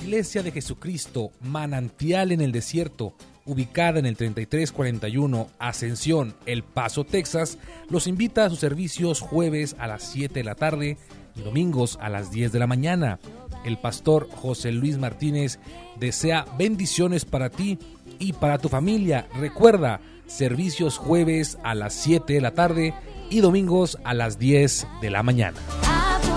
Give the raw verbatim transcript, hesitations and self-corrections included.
Iglesia de Jesucristo, Manantial en el Desierto, ubicada en el treinta y tres cuarenta y uno Ascensión, El Paso, Texas, los invita a sus servicios jueves a las siete de la tarde y domingos a las diez de la mañana. El pastor José Luis Martínez desea bendiciones para ti y para tu familia. Recuerda, servicios jueves a las siete de la tarde y domingos a las diez de la mañana.